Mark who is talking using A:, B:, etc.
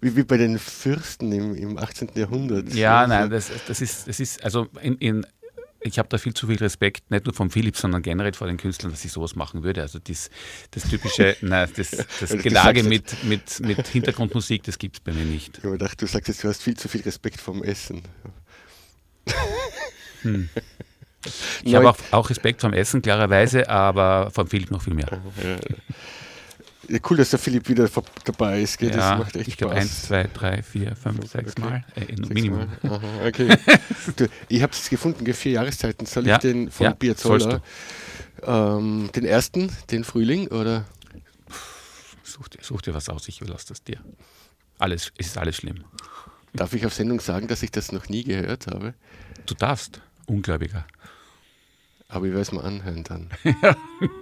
A: wie bei den Fürsten im 18. Jahrhundert.
B: Ja, nein, das ist also ich habe da viel zu viel Respekt, nicht nur vom Philipp, sondern generell vor den Künstlern, dass ich sowas machen würde. Also das typische, das Gelage mit Hintergrundmusik, das gibt es bei mir nicht.
A: Ich habe gedacht, du sagst jetzt, du hast viel zu viel Respekt vom Essen.
B: Ich habe auch Respekt vom Essen, klarerweise, aber vom Philipp noch viel mehr.
A: Ja, cool, dass der Philipp wieder dabei ist. Gell?
B: Ja,
A: das macht echt
B: ich glaube
A: Spaß.
B: 1, 2, 3, 4, 5, 6 Mal. Minimum.
A: Aha, okay. Ich habe es gefunden, 4 Jahreszeiten. Soll ich den von Piazzolla, den ersten, den Frühling, oder?
B: Such dir was aus, ich überlasse das dir. Es ist alles schlimm.
A: Darf ich auf Sendung sagen, dass ich das noch nie gehört habe?
B: Du darfst. Ungläubiger.
A: Aber ich werde es mal anhören dann.